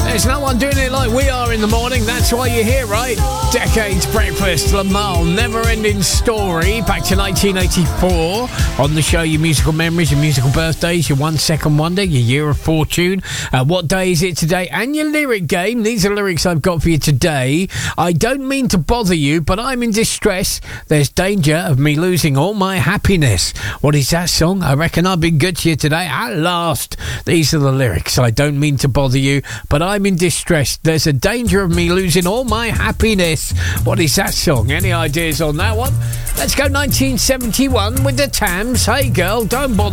There's no one doing it like we are in the morning. That's why you're here, right? Decades Breakfast, Lamar, Never-Ending Story, back to 1984. On the show, your musical memories, your musical birthdays, your 1 second wonder, your year of fortune. What day is it today? And your lyric game. These are lyrics I've got for you today. I don't mean to bother you, but I'm in distress. There's danger of me losing all my happiness. What is that song? I reckon I've been good to you today. At last. These are the lyrics. I don't mean to bother you, but I'm in distress. There's a danger of me losing all my happiness. What is that song? Any ideas on that one? Let's go 1971 with the Tams. Hey girl, don't bother.